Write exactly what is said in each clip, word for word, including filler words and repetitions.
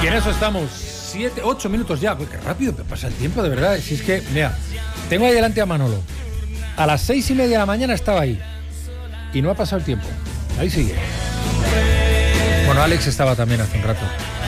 en eso estamos. Siete, ocho minutos ya. Uy, qué rápido pasa el tiempo, de verdad. Si es que, mira, tengo ahí delante a Manolo. A las seis y media de la mañana estaba ahí. Y no ha pasado el tiempo. Ahí sigue. Bueno, Alex estaba también hace un rato.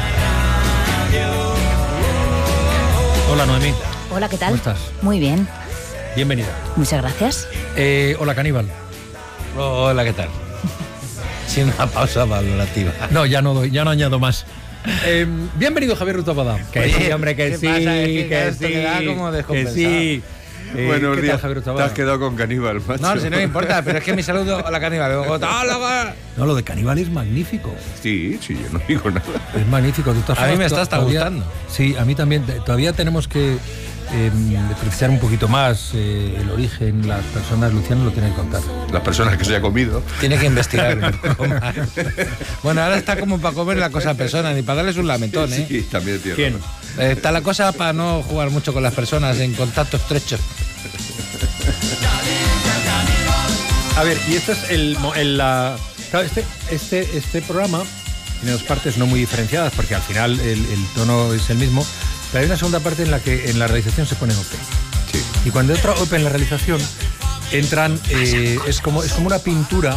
Hola, Noemí. Hola, ¿qué tal? ¿Cómo estás? Muy bien. Bienvenida. Muchas gracias. Eh, hola, Caníbal. Oh, hola, ¿qué tal? Sin una pausa valorativa. No, ya no doy, ya no añado más. Eh, bienvenido, Javier Rutabada. Que sí, hombre, que sí, que, que sí, que, que sí. Eh, Buenos días, tal, te has quedado con Caníbal, macho. No, si no me importa, pero es que mi saludo a la Caníbal. Luego, no, lo de Caníbal es magnífico. Sí, sí, yo no digo nada. Es magnífico. ¿Tú a mí me está hasta todavía, gustando. Sí, a mí también. Todavía tenemos que eh, precisar un poquito más eh, el origen. Las personas, Luciano lo tiene que contar. Las personas que se haya comido. Tiene que investigar un poco más. Bueno, ahora está como para comer la cosa a personas, ni para darles un lamentón, ¿eh? Sí, también tiene. ¿Quién? Eh, está la cosa para no jugar mucho con las personas en contacto estrecho. A ver, y este es el, el la, claro, este, este, este programa tiene dos partes no muy diferenciadas porque al final el, el tono es el mismo, pero hay una segunda parte en la que en la realización se pone O P. Sí. Y cuando entra O P en la realización entran eh, es como es como una pintura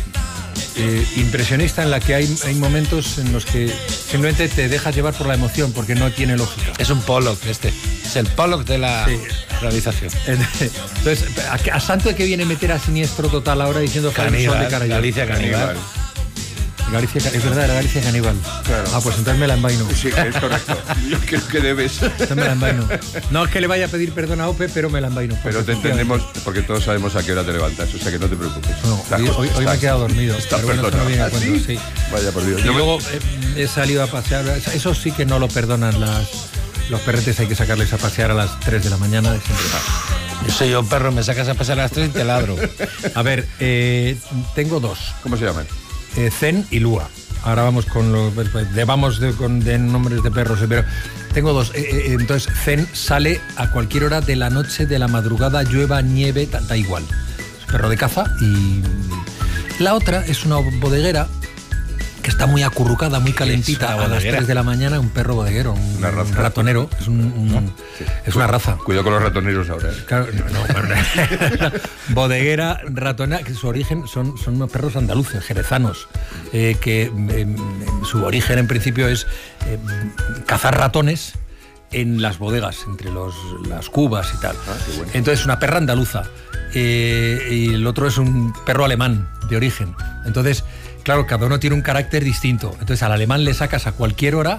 eh, impresionista en la que hay, hay momentos en los que simplemente te dejas llevar por la emoción porque no tiene lógica. Es un Pollock este, es el Pollock de la sí. realización. Entonces, ¿a, a santo de que viene meter a Siniestro Total ahora diciendo Caníbal, de cara Galicia Caníbal? Galicia, es verdad, era Galicia Caníbal. Claro. Ah, pues entonces me la envaino. Sí, es correcto. Yo creo que debes. Entonces me la envaino. No es que le vaya a pedir perdón a Ope, pero me la envaino. Pero te entendemos porque todos sabemos a qué hora te levantas, o sea que no te preocupes. No, hoy, hoy, hoy me he quedado dormido. Está pero bueno, no viene a cuento, ¿Sí? sí. Vaya por Dios. Y Yo luego me... he salido a pasear. Eso sí que no lo perdonan las... Los perretes, hay que sacarles a pasear a las tres de la mañana. De siempre. Yo soy un perro, me sacas a pasear a las tres y te ladro. A ver, eh, tengo dos. ¿Cómo se llaman? Eh, Zen y Lua. Ahora vamos con los... De, vamos de, con, de nombres de perros, pero tengo dos. Eh, eh, entonces, Zen sale a cualquier hora de la noche, de la madrugada, llueva, nieve, da, da igual. Es perro de caza. Y la otra es una bodeguera que está muy acurrucada, muy calentita a las tres de la mañana, un perro bodeguero, un, una raza. un ratonero, es, un, un, ¿no? sí. es una raza. Cuidado con los ratoneros ahora. ¿eh? Claro, no, no, bodeguera, ratonera, que su origen son, son unos perros andaluces, jerezanos, eh, que eh, su origen en principio es eh, cazar ratones en las bodegas, entre los, las cubas y tal. Ah, qué bueno. Entonces, una perra andaluza. Eh, y el otro es un perro alemán de origen. Entonces, claro, cada uno tiene un carácter distinto. Entonces, al alemán le sacas a cualquier hora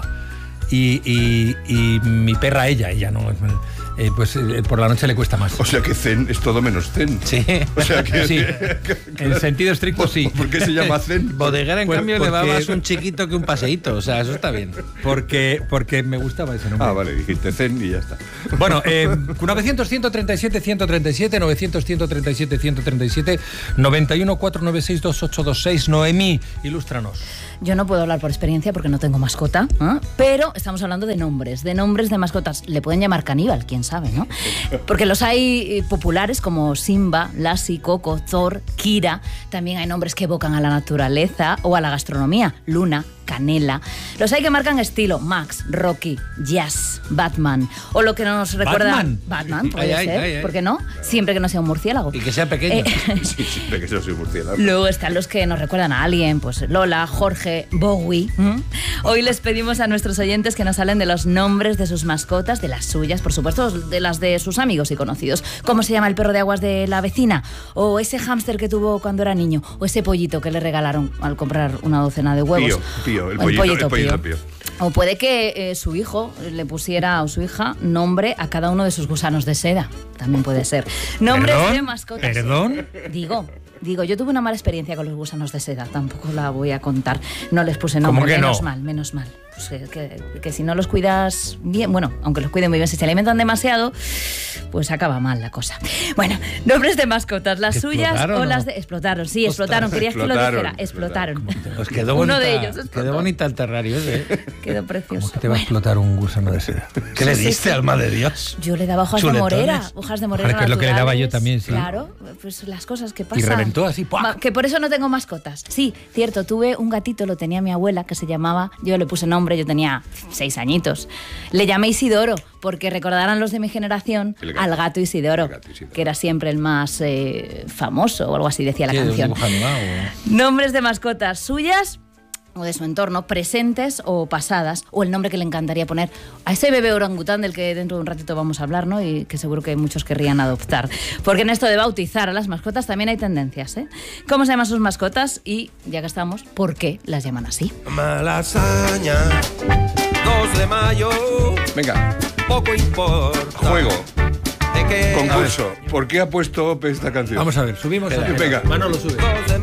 y, y, y mi perra a ella, ella no... Eh, pues eh, por la noche le cuesta más. O sea que Zen es todo menos Zen. Sí. O sea que... sí. En sentido estricto, sí. ¿Por qué se llama Zen? Bodeguera, en pues, cambio, porque... le va más un chiquito que un paseíto. O sea, eso está bien. Porque, porque me gustaba ese nombre. Ah, vale, dijiste Zen y ya está. Bueno, eh, novecientos, ciento treinta y siete, ciento treinta y siete, novecientos, ciento treinta y siete, ciento treinta y siete, noventa y uno, cuatrocientos noventa y seis, veintiocho veintiséis. Noemí, ilústranos. Yo no puedo hablar por experiencia porque no tengo mascota, ¿eh? Pero estamos hablando de nombres, de nombres de mascotas. Le pueden llamar Caníbal, quién sabe, ¿no? Porque los hay populares como Simba, Lassie, Coco, Thor, Kira. También hay nombres que evocan a la naturaleza o a la gastronomía. Luna, Canela. Los hay que marcan estilo: Max, Rocky, Jazz, Batman. O lo que nos recuerda... ¿Batman? Batman, puede ay, ser. ay, ay. ¿Por qué no? Siempre que no sea un murciélago. Y que sea pequeño. Eh, Sí, siempre que yo soy murciélago. Luego están los que nos recuerdan a alguien, pues Lola, Jorge, Bowie. ¿Mm? Hoy les pedimos a nuestros oyentes que nos hablen de los nombres de sus mascotas, de las suyas, por supuesto, de las de sus amigos y conocidos. ¿Cómo se llama el perro de aguas de la vecina? O ese hámster que tuvo cuando era niño. O ese pollito que le regalaron al comprar una docena de huevos. Pío, Pío, el O pollito, pollito el pollito Pío. Pío. O puede que eh, su hijo le pusiera, o su hija, nombre a cada uno de sus gusanos de seda. También puede ser. Nombres ¿Perdón? de mascotas. ¿Perdón? Digo, digo, yo tuve una mala experiencia con los gusanos de seda. Tampoco la voy a contar. No les puse nombre. ¿Cómo que menos no? mal, menos mal. Pues que, que, que si no los cuidas bien, bueno, aunque los cuiden muy bien, si se alimentan demasiado, pues acaba mal la cosa. Bueno, nombres de mascotas, las suyas o ¿no? las de... Explotaron, sí, explotaron. Ostras, Querías que lo explotaron, dijera. Explotaron. Pues quedó Uno bonita, de ellos explotó. quedó bonita el terrario ese. Quedó precioso. ¿Cómo que te va a explotar un gusano de seda? ¿Qué le Sí, diste, sí. alma de Dios? Yo le daba hojas Chuletones. de morera, hojas de morera Joder, que es lo que le daba yo naturales. también, sí. Claro, pues las cosas que pasan. Y reventó así, ¡puac! Va, que por eso no tengo mascotas. Sí, cierto, tuve un gatito, lo tenía mi abuela, que se llamaba, yo le puse nombre nombre, yo tenía seis añitos. Le llamé Isidoro, porque recordarán los de mi generación El gato. al gato Isidoro, El gato Isidoro. que era siempre el más eh, famoso, o algo así decía la Sí, de un canción. dibujo animado. Nombres de mascotas suyas o de su entorno, presentes o pasadas, o el nombre que le encantaría poner a ese bebé orangután del que dentro de un ratito vamos a hablar, ¿no? Y que seguro que muchos querrían adoptar. Porque en esto de bautizar a las mascotas también hay tendencias, ¿eh? ¿Cómo se llaman sus mascotas? Y, ya que estamos, ¿por qué las llaman así? Malasaña, dos de mayo, Venga, poco importa. juego, De que concurso. ¿Por qué ha puesto Ope esta canción? Vamos a ver, subimos. a- Venga. Manolo sube. dos de